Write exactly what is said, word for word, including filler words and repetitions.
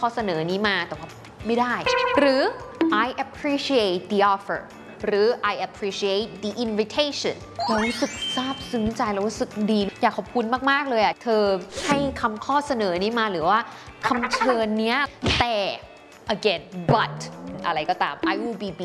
ข้อเสนอนี้มาแต่ว่าไม่ได้หรือ I appreciate the offer หรือ I appreciate the invitation เรารู้สึกซาบซึ้งใจเรารู้สึกดีอยากขอบคุณมากๆเลยอ่ะเธอให้คำข้อเสนอนี้มาหรือว่าคำเชิญเนี้ยแต่ again but อะไรก็ตาม I will be